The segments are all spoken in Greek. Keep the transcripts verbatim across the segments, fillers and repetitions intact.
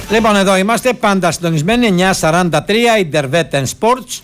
Λοιπόν, εδώ είμαστε πάντα συντονισμένοι. εννιά σαράντα τρία Intervet Sports.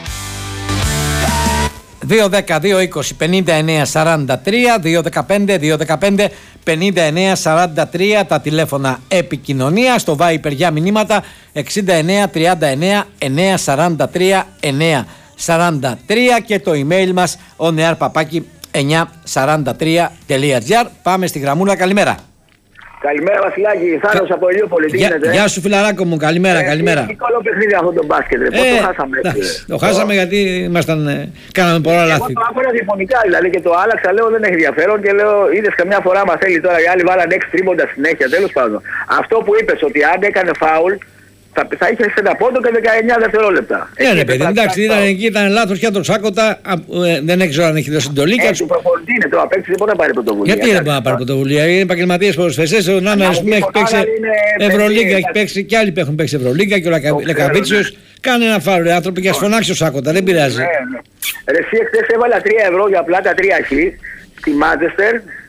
δύο δέκα δύο είκοσι πενήντα εννέα σαράντα τρία, δύο δεκαπέντε δύο δεκαπέντε πενήντα εννέα σαράντα τρία τα τηλέφωνα επικοινωνία. Στο Viper για μηνύματα εξήντα εννέα τριάντα εννέα εννέα σαράντα τρία εννέα σαράντα τρία και το email μας oneair παπάκι εννιά σαράντα τρία τελεία τζι άρ. Πάμε στη γραμμούλα. Καλημέρα. Καλημέρα Βασιλάκη, Θάνος από Ηλιούπολη, τι γίνεται? Γεια σου φιλαράκο μου, καλημέρα, ε, καλημέρα. Είναι καλό παιχνίδι αυτό το μπάσκετ, ρε. Πώς ε, το χάσαμε? Εντάξει, το χάσαμε γιατί ήμασταν, ε, κάναμε πολλά λάθη. Εγώ το άκουσα διαφωνικά δηλαδή και το άλλαξα, λέω δεν έχει ενδιαφέρον και λέω είδες καμιά φορά μας θέλει τώρα οι άλλοι βάλαν έξι τρίποντα συνέχεια, τέλος πάντων. Αυτό που είπες ότι αν έκανε φάουλ θα, θα είχε ένα πόντο και δεκαεννιά δευτερόλεπτα. Ναι, ρε παιδί, εντάξει, ήταν, εκεί ήταν λάθος και τον Σάκοτα, ε, δεν έξερα αν έχει δώσει εντολή. Ε, του προπονητή είναι το απέξι, δεν μπορεί να πάρει πρωτοβουλία. Γιατί δεν μπορεί να πάρει πρωτοβουλία? Είναι επαγγελματίες ποδοσφαιριστές. Ο Νάνας έχει παίξει Ευρωλίγκα, έχει παίξει και άλλοι που έχουν παίξει Ευρωλίγκα και ο Λεκαβίτσιος. Κάνει ένα φάουλ, άνθρωποι και ας φωνάξει ο Σάκοτα, δεν πειράζει. Ναι, ναι. Ρε εσύ εχθές έβαλα τρία ευρώ για πλάτα τρία χ στη Μάντσεστερ,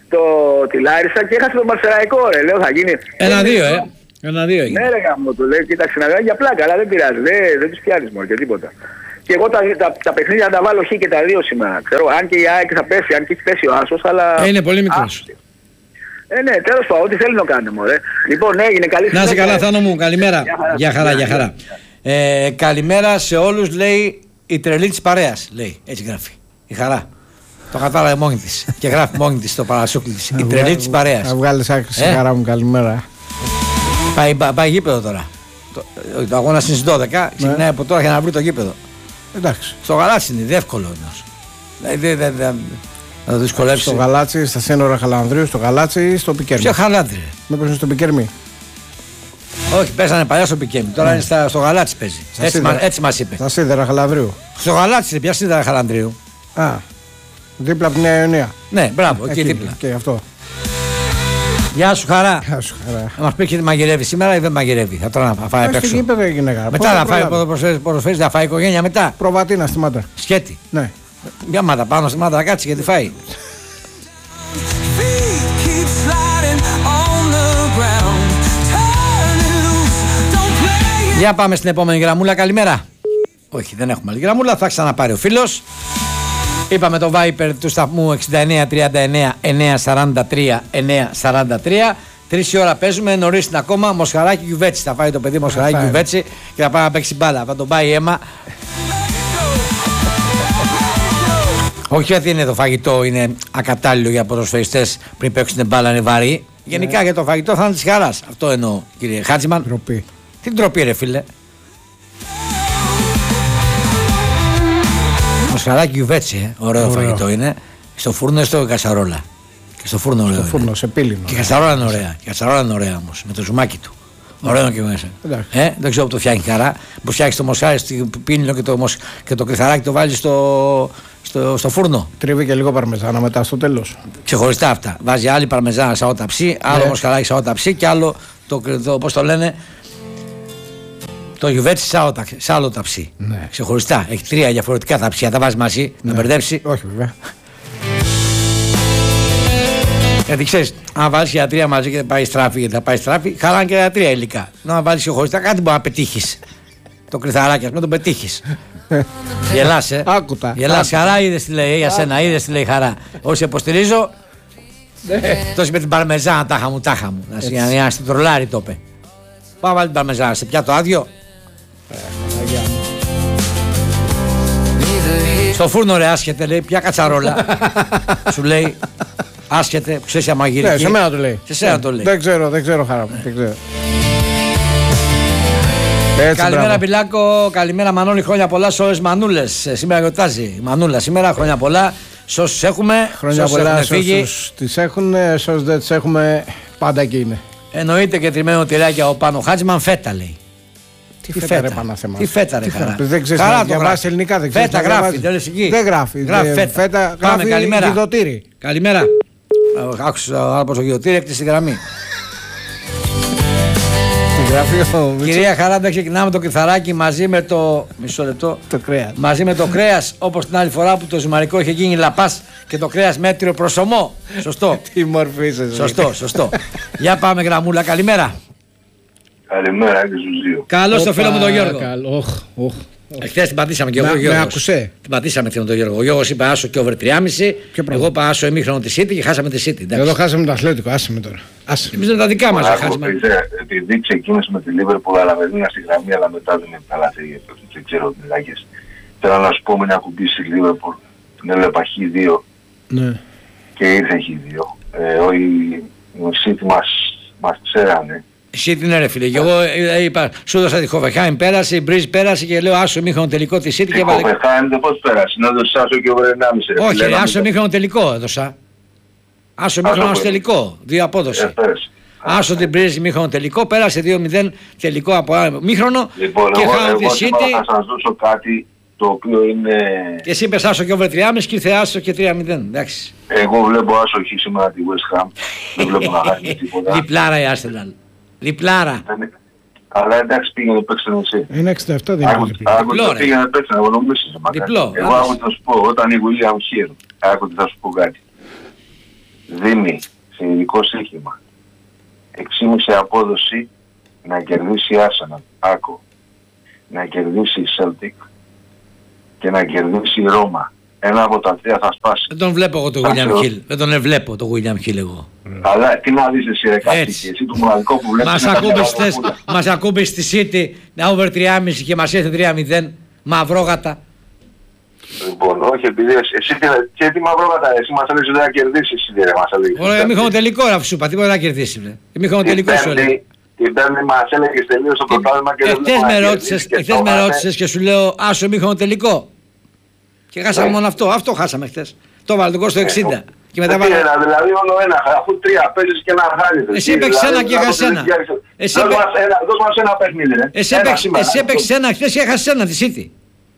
τη Λάρισα και έχασε τον Μαρσεραϊκό, ρε, λέω θα γίνει. Ένα-δύο, ε. Ένα-δύο έγινε. Ναι, ρε γάμο του λέει, κοίταξε να κάνει για πλάκα, αλλά δεν πειράζει, δεν, δεν τους πιάνεις μόνο και τίποτα. Και εγώ τα, τα, τα παιχνίδια θα τα βάλω χ και τα δύο σήμερα. Ξέρω, αν και η ΑΕΚ θα πέσει, αν και έχει πέσει ο Άσος, αλλά. Ε, είναι πολύ μικρός. Ε, ναι, τέλος πάντων, ό,τι θέλει να κάνει, μωρέ. Λοιπόν, έγινε καλή συνέχεια. Να είσαι καλά, Θάνο μου, καλημέρα. Για χαρά, για χαρά. Ε, καλημέρα σε όλους, λέει η τρελή της παρέας. Λέει, έτσι γράφει. Η χαρά. Το κατάλαβε μόνη της. Και γράφει μόνη της το παρασούκλι της. Η τρελή της παρέας. Θα βγάλεις άκρη, ε? Χαρά μου, καλημέρα. Πάει, πάει γήπεδο τώρα. Το, το αγώνα είναι στις δώδεκα, ξεκινάει ναι. από τώρα για να βρει το γήπεδο. Εντάξει. Στο Γαλάτσι είναι, εύκολο όμως. Δηλαδή δεν δε, θα το δυσκολεύσει. Στο Γαλάτσι, στα σύνορα Χαλανδρίου, στο Γαλάτσι ή στο Πικέρμι? Ποιο Χαλάνδρι? Μήπως είναι στο Πικέρμι? Όχι, παίζανε παλιά στο Πικέρμι, τώρα ναι. είναι στα, στο Γαλάτσι παίζει. Έτσι, μα, έτσι μας είπε. Στα σίδερα Χαλανδρίου. Στο Γαλάτσι, ποια σίδερα Χαλανδρίου? Α, δίπλα από την Νέα Ιωνία. Ναι, μπράβο, εκεί, εκεί δίπλα. Και αυτό. Γεια σου χαρά. Γεια σου χαρά. Να μας πει και μαγειρεύει σήμερα ή δεν μαγειρεύει? Θα τώρα να φάει απ' έξω. Μετά να φάει ποδοσφαίρις, θα φάει οικογένεια μετά. Προβατίνα στη Μάτρα. Σκέτη. Ναι. Μια μάτα πάνω στη Μάτρα κάτσει γιατί φάει. Για πάμε στην επόμενη γραμμούλα, καλημέρα. Όχι, δεν έχουμε άλλη γραμμούλα, θα ξαναπάρει ο φίλος. Είπαμε το Viper του σταθμού εξήντα εννέα τριάντα εννέα εννέα σαράντα τρία εννέα σαράντα τρία. Τρεις η ώρα παίζουμε, νωρίς είναι ακόμα. Μοσχαράκι γιουβέτσι. Θα φάει το παιδί μοσχαράκι γιουβέτσι και θα πάει να παίξει μπάλα. Θα τον πάει αίμα. Όχι γιατί είναι το φαγητό, είναι ακατάλληλο για ποδοσφαιριστές πριν παίξουν μπάλα, είναι βαρύ. Γενικά για το φαγητό θα είναι της χαράς. Αυτό εννοώ, κύριε Χάτζημαν. Ντροπή. Τι ντροπή, ρε φίλε. Μοσχαράκι γιουβέτσι, ε. ωραίο, ωραίο φαγητό είναι. Στο φούρνο ή στο κασαρόλα? Και στο φούρνο ωραίο. Στο φούρνο, σε πύληνο. Και η κασαρόλα είναι ωραία. Η κασαρόλα είναι ωραία όμως. Με το ζουμάκι του. Ωραίο και μέσα. Ε, δεν ξέρω που το φτιάχνει χαρά. Που φτιάχνει το μοσχάρι στο πύληνο και το, μοσ... και το κρυθαράκι το βάζει στο... Στο... στο φούρνο. Τρίβει και λίγο παρμεζάνα μετά στο τέλος. Ξεχωριστά αυτά. Βάζει άλλη παρμεζάνα σαν ταψί, άλλο ναι. μοσχαράκι σαν ταψί και άλλο το, το, πώς το λένε, το γιουβέτσι σε άλλο ταψί. Ναι. Ξεχωριστά. Έχει τρία διαφορετικά ταψιά. Τα βάζει μαζί, ναι. να μπερδέψει. Όχι βέβαια. Γιατί ξέρεις, αν βάλεις και τα τρία μαζί και πάει στράφη και θα πάει στράφη, χαλάνε και τα τρία υλικά. Να βάλεις ξεχωριστά, κάτι μπορεί να πετύχεις. Το κρυθαράκι, ας πούμε, τον πετύχεις. Γελάς, ε. Άκουτα. Γελάς, χαρά, είδες τι λέει για σένα, είδες τι λέει χαρά. Όσοι υποστηρίζω, τόσο με την παρμεζάνα, τάχα μου, τάχα μου. Να να στην τρολάρι το είπε. Πάω βάλει την παρμεζάνα, σε πιάτο άδειο. Στο φούρνο ρε άσχετε, λέει, πια κατσαρόλα. Σου λέει, άσχετε, ξέρεις αμαγειρική. Ναι, σε μένα το λέει. Σε σένα το λέει. Δεν ξέρω, δεν ξέρω χαρά μου, δεν ξέρω. Έτσι, καλημέρα μπράβο. Πιλάκο, καλημέρα Μανώλη, χρόνια πολλά σε όλες Μανούλες. Σήμερα γιορτάζει η Μανούλα σήμερα, χρόνια πολλά σε όσους έχουμε, χρόνια πολλά σε όσους τις έχουν, σε όσους δεν τις έχουμε πάντα εκεί είναι. Εννοείται και τριμμένο τυράκι από πάνω. Χάτζημαν φέτα λέει. Τι, τι φέτα, φέτα ρε Παναθεμά. Τι φέτα ρε χαρά. Δεν ξέρεις να διαβάσεις ελληνικά, δεν ξέρεις. Φέτα γράφει, δεν λες εκεί. Δεν γράφει, γράφει φέτα. φέτα Πάμε, γράφει καλημέρα. γιδωτήρι. Καλημέρα. Άκουσα από το γιδωτήρι, έκτισε τη γραμμή. Κυρία Χαράντα, ξεκινάμε το κρυθαράκι μαζί με το. Μισό λεπτό. Το κρέας. Μαζί με το κρέας, όπως την άλλη φορά που το ζυμαρικό είχε γίνει λαπάς και το κρέας μέτριο προσωμό. Σωστό. Τι μορφή είσαι. Σωστό, σωστό. Για πάμε γραμμούλα, καλημέρα. Καλημέρα και στους δύο. Καλώς το φίλο μου τον Γιώργο. Εχθές την πατήσαμε και εγώ. Με, με άκουσε. Την πατήσαμε χθες με τον Γιώργο. Ο Γιώργος είπε άσο και over τρία κόμμα πέντε. Εγώ είπα άσο ημίχρονο τη City και χάσαμε τη City. Εδώ χάσαμε το Αθλέτικο, άσε με τώρα. Εμείς είναι τα δικά μας. Επειδή ξεκίνησε με τη Liverpool, αλλά με δίνα στη γραμμή, αλλά μετά δεν είναι καλά. Δεν ξέρω τι μιλάγες. Θέλω να σου πω με ένα κουμπί στη Liverpool. Την έβλεπα χ δύο και ήρθε χ δύο. Οι City μας ξέρανε. Εσύ τι είναι ρε φίλε, και εγώ είπα, σου έδωσα τη Χοφεχάιμ πέρασε, η Μπρίζ πέρασε και λέω άσο μήχρονο τελικό τη City και έβαλε... Η Χοφεχάιμ δεν πώς πέρασε, να έδωσε άσο και over ενάμιση. Όχι ρε, άσο μήχρονο τελικό έδωσα. Άσο μήχρονο τελικό, δύο απόδοση. Άσο την Μπρίζ μήχρονο τελικό, πέρασε δύο μηδέν τελικό από μήχρονο και χάνω τη City. Θα σας δώσω κάτι το οποίο είναι... Και εσύ είπες άσο και over τρία κόμμα πέντε και ήρθε άσο και τρία μηδέν, εντάξει. Εγώ βλέπω άσο χ σήμερα τη West Ham, δεν βλέπω να χάσει τίποτα. Διπλάρα η Arsenal. Διπλάρα. Αλλά εντάξει πήγαινε παίξε εσύ. Είναι εξήντα επτά δεν είναι διπλό. Άκου πήγαινε παίξε να γνωρίζεις. Διπλό. Εγώ άκου θα σου πω όταν η William Hill, άκου θα σου πω κάτι. Δίνει σε ειδικό σύγχυμα έξι κόμμα πέντε απόδοση να κερδίσει η Arsenal. Άκου. Να κερδίσει η Celtic και να κερδίσει η Ρώμα. Ένα από τα τρία θα σπάσει. Δεν τον βλέπω εγώ τον William Hill. Δεν τον βλέπω τον William Hill εγώ. Αλλά τι να δεις εσύ ρε Καστίκη, εσύ το μοναδικό που βλέπεις... Μας ακούμπες στη City να over τρία κόμμα πέντε και μας ήρθε τρία μηδέν. Μαυρόγατα. Λοιπόν, όχι επειδή εσύ και τι μαυρόγατα, εσύ μας έλεγες ότι θα κερδίσεις εσύ ρε μας έλεγες. Ωραία, ημίχρονο τελικό ρε σου είπα, τίποτα να κερδίσει. Ημίχρονο τελικό σου έλεγε. Την πέμπτη μας έλεγες τελείως το πρωτάθλημα και δεν Εχθές με ρώτησες και σου λέω άσο ημίχρονο τελικό. Και χάσαμε μόνο αυτό, αυτό χάσαμε χθες. Το βάλε τον κόσμο στο εξήντα. Και μετά βάλε... Δηλαδή όλο ένα, αφού τρία παίζεις και ένα χάνεις. Εσύ έπαιξες ένα και έχασες ένα. Δώσ' μας ένα παιχνίδι ρε. Εσύ έπαιξες ένα χθες και έχασες ένα τη City.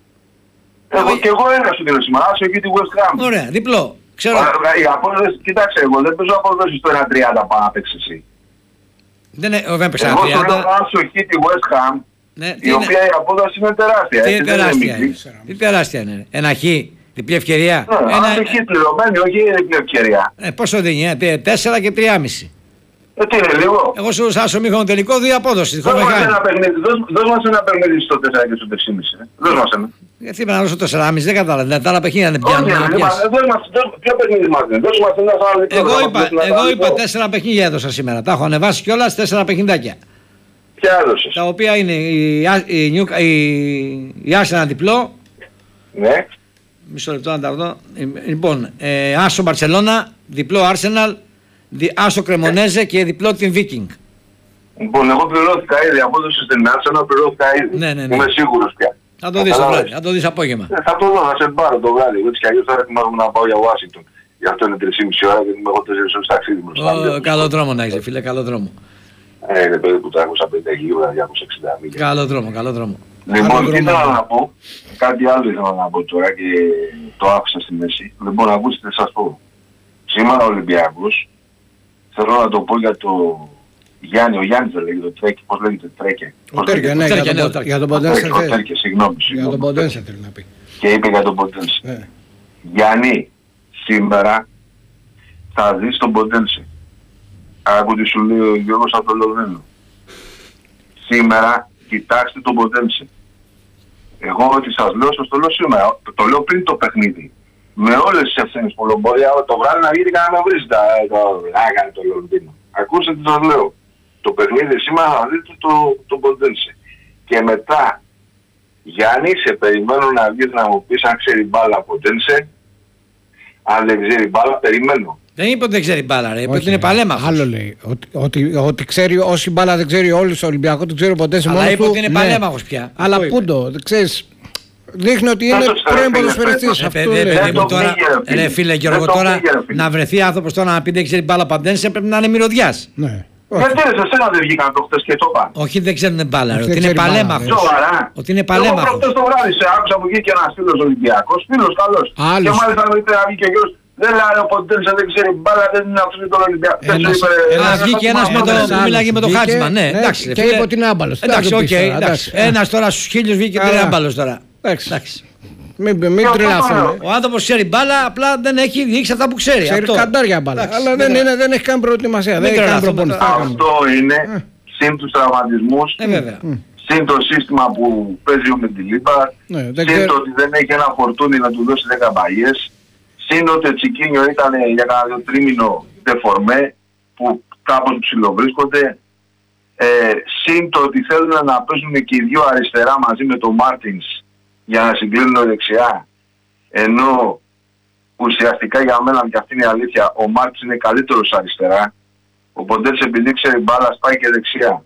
Εγώ και εγώ ένα σου δίνω σήμερα, άσο εκεί τη West Ham. Ωραία, διπλό. Ξέρω. Η απόδοση, κοίταξε εγώ, δεν παίζω αποδόσεις στο ένα τριάντα πάνω να παίξεις εσύ. Δεν έπαιξε ένα τριάντα. Εγώ σου λέω άσο εκεί τη West Ham, η οποία η απόδοση είναι τεράστια. Τι τεράστια είναι. Τι τεράστια είναι. Ένα χ. Διπλή ευκαιρία. Ναι, ένα έχει πληρωμένη, όχι διπλή ευκαιρία. Ε, πόσο δίνει, ε, τέσσερα και τρία κόμμα πέντε. Ε, τι είναι λίγο. Εγώ σου δώσω μήχρονο τελικό, δύο απόδοση. Δώσ' μας ένα παιχνίδι, δώσ' μας ένα παιχνίδι στο τέσσερα και στο τέσσερα κόμμα πέντε. Δώσ' μας ένα. Γιατί πρέπει να δώσω το τέσσερα κόμμα πέντε, δεν κατάλαβα. Τα άλλα παιχνίδια δεν πιάνουν. Ποιο παιχνίδι μας είναι, δώσ' μας ένα άλλο μικρό. Εγώ είπα τέσσερα παιχνίδια έδωσα σήμερα. Τα έχω ανεβάσει κιόλας τέσσερα παιχνιδάκια. Ποια έδωσες. Τα οποία είναι η Arsenal διπλό. Ναι. Μισό λεπτό να τα δω. Λοιπόν, ε, άσο Μπαρσελώνα, διπλό Arsenal, δι, άσο Κρεμονέζε και διπλό την Viking. Λοιπόν, εγώ πληρώθηκα ήδη, απόδοση στην Arsenal πληρώθηκα ήδη. Ναι, ναι, ναι. Είμαι σίγουρος πια. Θα το δεις το βράδυ, θα το δεις απόγευμα. Ε, θα το δω, θα σε πάρω το βράδυ. Έτσι κι αλλιώς θα ετοιμάζομαι να πάω για Washington. Γι' αυτό είναι τρεις και μισή ώρα, γιατί είμαι εγώ τέσσερις ώρες ταξίδι μπροστά. Καλό δρόμο να έχεις, φίλε, καλό δρόμο. Ε, είναι περίπου τριακόσια πενήντα γύρω, διακόσια εξήντα μίλια. Καλό δρόμο, καλό δρόμο. Λοιπόν, τι ήθελα να πω, κάτι άλλο ήθελα να πω τώρα και το άφησα στη μέση. Λοιπόν, ακούστε, σας πω. Σήμερα ο Ολυμπιακός, θέλω να το πω για το Γιάννη, ο Γιάννης δεν λέγεται, το Τρέκε, πώς λέγεται Τρέκε. Ο Τρέκε, ναι, για τον Ποντένσε. Ο Τρέκε, συγγνώμη. Για τον Ποντένσε θέλει να πει. Και είπε για τον Ποντένσε. Γιάννη, σήμερα θα δεις τον Ποντένσε. Άκου τι σου λέει ο Γιώργος Αυτολόγνενο. Σήμερα κοιτάξτε τον Ποντένσε. Εγώ ό,τι σας λέω, σας το λέω σήμερα. Το, το λέω πριν το παιχνίδι. Με όλες τις ευθύνες που μπορεί το βράδυ να βγει και να με βρει τα άγαρα το Λονδίνο. Ακούστε τι σας λέω. Το παιχνίδι σήμερα θα δείτε το, το Ποντένσε. Και μετά, Γιάννη, σε περιμένω να βγεις να μου πεις αν ξέρει μπάλα Ποντένσε. Αν δεν ξέρει μπάλα, περιμένω. Δεν είπε ότι δεν ξέρει μπάλα, ρε. Είπε ότι είναι παλέμαχος. Άλλο λέει. Ότι, ότι, ότι ξέρει όση μπάλα δεν ξέρει όλοι στο Ολυμπιακό, δεν ξέρει ποτέ σε μόνο του. Αλλά είπε ότι είναι παλέμαχος πια. Αλλά πού το, δεν ξέρεις. Δείχνει ότι είναι πρώην ποδοσφαιριστής. Αυτό λέει. Ρε φίλε Γιώργο, τώρα να βρεθεί άνθρωπος τώρα να πει δεν ξέρει μπάλα Ποντένσε πρέπει να είναι μυρωδιάς. Ναι. Γιατί ρε, σε σένα δεν βγήκαν το χτες και το είπα. Όχι, δεν ξέρουν μπάλα, ρε. Ότι είναι παλέμαχος. Σοβαρά. Ότι είναι παλέμαχος. Εγώ προχτές το βράδυ σε άκουσα που βγήκε ένας φίλος Ολυμπιακός, φίλος καλός. Και μάλιστα να βγήκε ο γιος. Δεν λέει ο Ποντένσε δεν ξέρει μπάλα, δεν είναι αυτός τον Ολυμπιακό. Ένας βγήκε ένας που μίλαγε με το Χάτσμαν, ναι, εντάξει. Και είπε ότι είναι άμπαλος. Εντάξει, οκ, εντάξει. Ένας τώρα στους χίλιους βγήκε και είναι άμπαλος τώρα. Εντάξει. Μην τρελαθούμε. Ο άνθρωπος ξέρει μπάλα, απλά δεν έχει δείξει αυτά που ξέρει. Ξέρει καντάρια μπάλα. Αλλά δεν έχει κάνει προετοιμασία. Δεν έχει κάνει προπονητή. Αυτό είναι συν τους τραυματισμούς, Ε, βέβαια. συν το σύστημα που παίζει ο Μεντιλίμπα, Ναι, δεν συν ξέρω. το ότι δεν έχει ένα φορτούνι να του δώσει δέκα μπαγιές, συν ότι ο Τσικίνιο ήταν για κανένα δύο τρίμηνο δεφορμέ που κάπως ψιλοβρίσκονται, ε, συν το ότι θέλουν να παίζουν και οι δύο αριστερά μαζί με τον Μάρτινς για να συγκλίνουν δεξιά, ενώ ουσιαστικά για μένα, και αυτή είναι η αλήθεια, ο Μάρτινς είναι καλύτερος αριστερά, οπότε επειδή ξέρει μπάλα σπάει και δεξιά.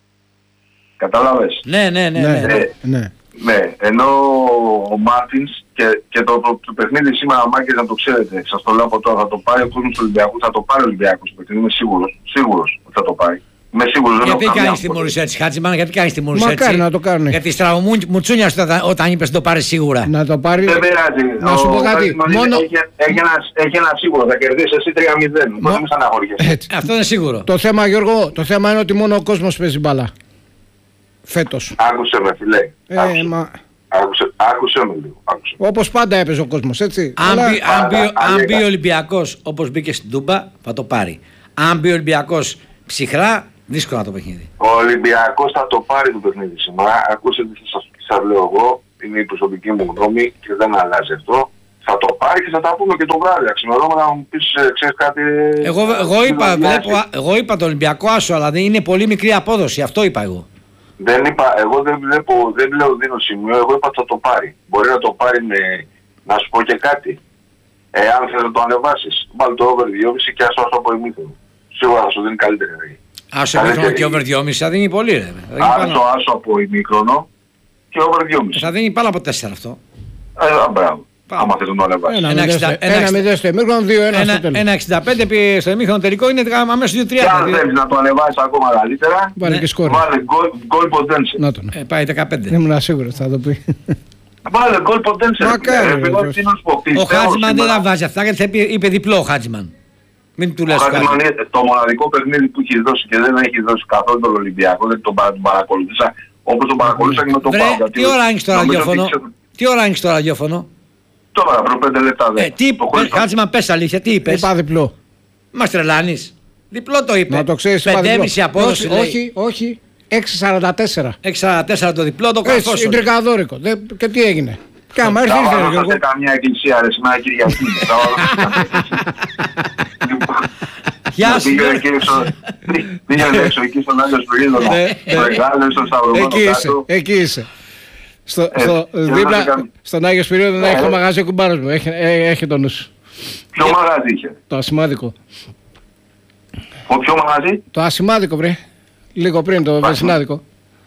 Κατάλαβες? Ναι, ναι, ναι. Ναι, ναι. ναι, ναι. Ναι, ενώ ο Μάρτινς και, και το, το, το παιχνίδι σήμερα, Μάκη, να το ξέρετε, σας το λέω από τώρα, θα το πάρει ο κόσμος του Ολυμπιακού, θα το πάρει ο Ολυμπιακός το παιχνίδι, είμαι σίγουρος, σίγουρος ότι θα το πάρει. Είμαι σίγουρος, δεν Γιατί έχω καμία κάνεις τη αμφιβολία. μορουσία έτσι, Χάτζημαν, γιατί κάνεις τη μορουσία έτσι? Μακάρι να το κάνουν. Γιατί στραβομουτσούνιας όταν, όταν είπες να το πάρεις σίγουρα. Να το πάρει. Δεν πειράζει. Να σου Ο πω κάτι. Χάρτιμαν Μόνο... Έχει, έχει, ένα, έχει ένα σίγουρο, θα κερδίσει εσύ τρία μηδέν. Μο- Μόνο μην στεναχωριέσαι. Έτσι. Αυτό είναι σίγουρο. Το θέμα, Γιώργο, το θέμα είναι ότι μόνο ο κόσμος παίζει μπάλα. Φέτος. Άκουσε με, φιλέ. Ε, Άκουσε. μα... Άκουσε, άκουσε με λίγο. Άκουσε. Όπως πάντα έπαιζε ο κόσμος, έτσι. Αν Αλλά- μπει, αν, μπει, Πάντα, αν αν μπει ο έκα- Ολυμπιακός όπως μπήκε στην Τούμπα, θα το πάρει. Αν μπει ο Ολυμπιακός ψυχρά, δύσκολο να το παιχνίδι. Ο Ολυμπιακός θα το πάρει το παιχνίδι σήμερα. Ακούστε τι σας, τι σας λέω εγώ. Είναι η προσωπική μου γνώμη και δεν αλλάζει αυτό. Θα το πάρει και θα τα πούμε και το βράδυ. Αξιολογούμε να μου πεις, ε, ξέρεις κάτι... Εγώ, εγώ, είπα, να βλέπω, εγώ είπα το Ολυμπιακό άσο, αλλά δεν είναι πολύ μικρή απόδοση. Αυτό είπα εγώ. Δεν είπα, εγώ δεν βλέπω, δεν λέω δίνω σημείο, εγώ είπα ότι θα το πάρει. Μπορεί να το πάρει με, να σου πω και κάτι. Ε, αν θες να το ανεβάσεις, βάλει το over δυόμισι και άσο άσο από ημίχρονο. Σίγουρα θα σου δίνει καλύτερη ροή. Άσο Καλή μικρό και και- over δυόμισι θα δίνει πολύ, ρε. Θα δίνει Άσο πάνω, άσο από ημίχρονο και over δυόμισι. θα δίνει πάνω από τέσσερα αυτό. Ε, α, μπράβο. Πάμε. Άμα θες να το ανεβάσεις. Ένα Ένα μηδέν εξήντα- στο- ένα ένα εξήντα- μηδέν στο ημίχρονο, δύο ένα στο Ένα, τέλος. ένα εξήντα πέντε επί- στο ημίχρονο τελικό είναι αμέσως δύο Και αν τριάντα. θέλεις να το ανεβάσεις ακόμα καλύτερα, Βάλε Ναι. και σκόρ. βάλε γκολ potential. Να τον. Ε, πάει δεκαπέντε. Ήμουν σίγουρος θα το πει. Βάλε γκολ potential. Μακάρι, Ε, ρε, εγώ βέβαια. τι να σου πω, Ο πιστεύω Χάτζημαν δεν σήμερα- τα βάζει αυτά γιατί θα είπε, είπε διπλό ο Χάτζημαν. Μην του Ο λες Χάτζημαν κάτι. είναι το μοναδικό παιχνίδι που έχει δώσει και δεν έχει δώσει καθόλου τον Ολυμπιακό, δεν τον, παρα- τον παρακολούθησα όπως τον παρακολούθησα και με τον Βρε, Πάο. τι ώρα άνοιξε το νομίζω ότι ραδιόφωνο. ξέρω- Τι ώρα άνοιξε το ραδιόφωνο. Τώρα, προ πέντε λεπτά Ε, δεν. τι Το είπε, χωρίς- Χάτζημαν, πες αλήθεια, τι είπες. Είπα διπλό. Μας τρελάνεις. Διπλό το είπε. Να το ξέρεις. είπα πεντέμισι διπλό. απόδοση Όχι, λέει. όχι, όχι. έξι σαράντα τέσσερα. έξι σαράντα τέσσερα το διπλό, το Έτσι, καθόσον. ιντρικαδόρικο. Δεν- Και τι έγινε. Κάμα, έρθει Θα ήρθε, βάλω Γιώργο. σε καμιά εκκλησία ρε σήμερα Κυριακή. Θα βάλω σε καμιά εκκλησία. Λοιπόν, Γεια σου. πήγαινε εκεί έξω- πήγαινε έξω εκεί στον Άγιο Σπυρίδωνα. Ναι, ναι. Μεγάλο στον Σταυροβόνο Εκεί είσαι, κάτω. εκεί είσαι. Στο, Ε, στο, και δεν δίπλα, θα κάνω- στον Άγιο Σπυρίδωνα Ναι, έχει το ε. μαγαζί ο κουμπάρος μου. Έχει, ε, έχει το νου σου. Ποιο μαγαζί είχε? Το ασημάδικο. Ο ποιο μαγαζί? Το ασημάδικο, βρε. Λίγο πριν το βεσινάδικο.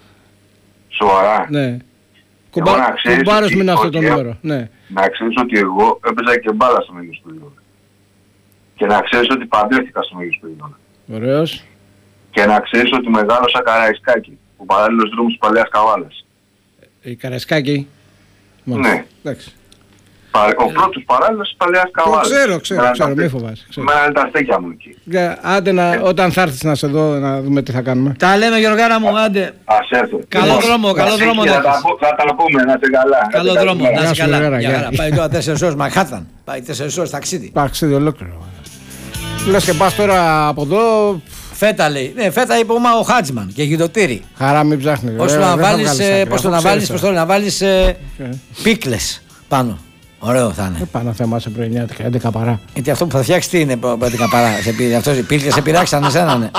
Σοβαρά. Ναι. Εγώ να ξέρεις Κουμπάρος ότι- μου είναι αυτό το ότι- νούμερο. Ναι. Να ξέρεις ότι εγώ έπαιζα και μπάλα στον Άγιο Σπυρίδωνα. Και να ξέρεις ότι παντρεύτηκα στον Άγιο Σπυρίδωνα. Ωραίος. Και να ξέρεις ότι μεγάλωσα Καραϊσκάκη, ο παράλληλος δρόμος της Παλαιάς Καβάλας. Η Καρασκάκη. Ναι. Εντάξει. Πα- Ο πρώτος παράλληλος της Παλαιάς Το Καβάλας. ξέρω, ξέρω, Μένα ξέρω, τα- μη φοβάσαι. ξέρω. Μένα είναι τα στέκια μου εκεί. Για- Άντε να, όταν θα έρθεις να σε δω να δούμε τι θα κάνουμε. Τα λέμε Γιωργάρα μου, άντε. Ας έρθω. Καλό Λοιπόν, δρόμο, καλό θα δρόμο σε- να θα τα έχεις. πω- Θα τα πούμε, να είστε καλά. Καλό Άντε, δρόμο, καλημέρα. να είσαι Γεια σου, καλά. Γιωργάρα, Γεια γεια. χαρά. Πάει τώρα τέσσερις ώρες Μαχάταν. Πάει τέσσερις ώρες ταξίδι. Ταξίδι ολόκληρο. Λες και πας τώρα από εδώ, Φέτα λέει. Ναι, φέτα είπε ο Χάτζημαν και γιδωτήρι. χαρά μην ψάχνεις. Όσο Ε, να δεν θα βάλεις, βγάλεις ε, άκρη, πώς το αφού να βάλεις, ξέρεις πώς τώρα. το να βάλεις ε, Ε. πίκλες πάνω. Ωραίο θα είναι. Ε, Πάνω θέμα σε πρωινιάτικα, έντεκα παρά. Γιατί αυτό που θα φτιάξει τι είναι πέντεκα παρά. Σε πήρε, αυτός οι πίκλες σε πειράξαν εσένα, ναι.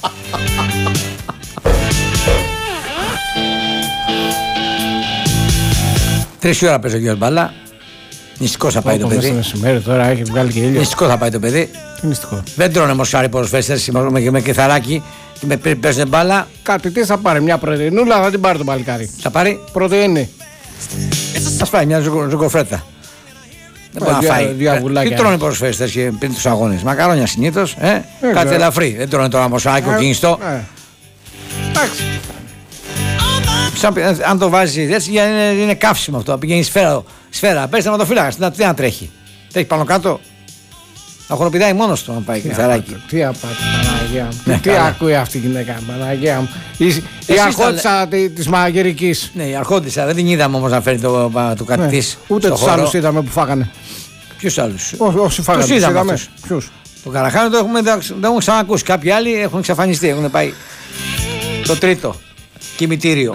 Τρεις η ώρα παίζει ο Γιώργος Μπάλα. Νηστικός θα πάει το Όπως μέσα παιδί. στο μεσημέρι τώρα έχει βγάλει και ήλιο. Νηστικό θα πάει το παιδί. Τι μυστικό. Δεν τρώνε μοσχάρι ποδοσφαιριστές με, με κιθαράκι και με παι- παίζουν μπάλα. Κάτι τι θα πάρει, μια πρωτεϊνούλα θα την πάρει το παλικάρι. Θα πάρει. Πρωτεΐνη. Ας φάει μια ζουγκο- ζουγκοφρέτα. Δεν μπορεί να δια- φάει. διαβουλάκια. Τι τρώνε οι ποδοσφαιριστές και πριν τους αγώνες. Μακαρόνια συνήθως. Ε? Ε, Κάτι βέβαια. ελαφρύ. Δεν τρώνε τώρα μοσχάρι, κοκκινιστό. Ε, ε. Εντάξει. Σαν, ε, αν το βάζει έτσι για- είναι, είναι καύσιμο αυτό. Πηγαίνει σφαίρα. Σφαίρα. Πες τερματοφύλακας. Τι, να- τι να τρέχει. Τρέχει πάνω κάτω. Θα χοροπηδάει μόνος του αν πάει κιθαράκι. Τι απάτη, Παναγία μου. Ναι, Τι καλά. ακούει αυτή η γυναίκα, Παναγία μου. Η, η Εσείς αρχόντισσα τη- της μαγειρικής. Ναι, η αρχόντισσα δεν την είδαμε όμως να φέρει το, το κάτι Ναι. της. Ούτε στο τους χώρο. άλλους είδαμε που φάγανε. Ποιους άλλους. Ό- Όσοι φάγανε, Τους τους είδαμε είδαμε. αυτούς. Ποιους. Το Καραχάνο το έχουμε, δεν έχουμε ξανακούσει. Κάποιοι άλλοι έχουν εξαφανιστεί, έχουν πάει. Το τρίτο. Κημητήριο.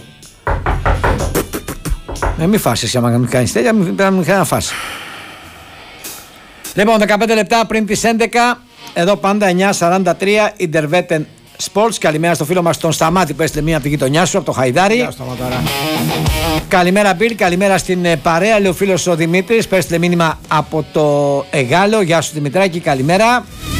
Ε, μην φάσεις, άμα μην κάνεις τέτοια, πρέπει να μην κάνει να φάσει. Λοιπόν, δεκαπέντε λεπτά πριν τις έντεκα, εδώ πάντα εννιά σαράντα τρία, Interveten Sports. Καλημέρα στο φίλο μας τον Σταμάτη που έστειλε μία από τη γειτονιά σου, από το Χαϊδάρι. Καλημέρα Μπιλ, καλημέρα στην παρέα, λέει ο φίλος ο Δημήτρης που έστειλε μήνυμα από το Εγάλεο. Γεια σου Δημητράκη, καλημέρα.